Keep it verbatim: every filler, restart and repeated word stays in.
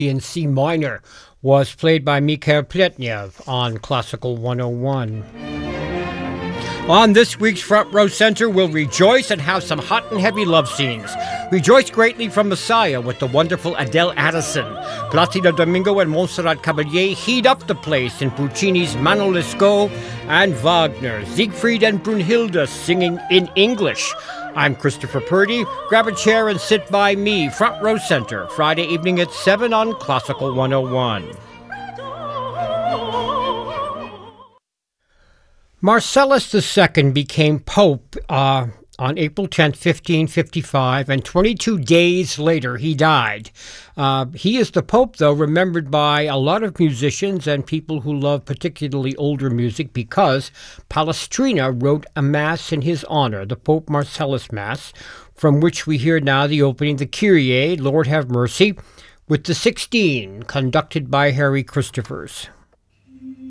in C minor was played by Mikhail Pletnev on Classical one oh one. On this week's Front Row Center, we'll rejoice and have some hot and heavy love scenes. Rejoice greatly from Messiah with the wonderful Adele Addison. Placido Domingo and Montserrat Caballé heat up the place in Puccini's Manon Lescaut, and Wagner, Siegfried and Brunhilde singing in English. I'm Christopher Purdy. Grab a chair and sit by me. Front Row Center, Friday evening at seven on Classical one oh one. Marcellus the Second became Pope uh, on April tenth, fifteen fifty-five, and twenty-two days later he died. Uh, he is the Pope, though, remembered by a lot of musicians and people who love particularly older music because Palestrina wrote a Mass in his honor, the Pope Marcellus Mass, from which we hear now the opening, the Kyrie, Lord have mercy, with the sixteen, conducted by Harry Christophers.